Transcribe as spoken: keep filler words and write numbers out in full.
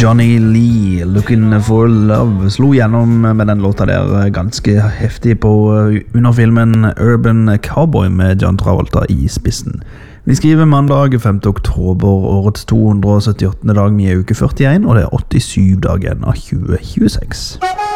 Johnny Lee, Looking for Love, slo gjennom med den låta der ganske heftig på under filmen Urban Cowboy med John Travolta i spissen. Vi skriver mandag femte oktober, årets to hundre og syttiåtte dag, vi er uke førtien, og det er åttisyv dagen av tjue tjueseks.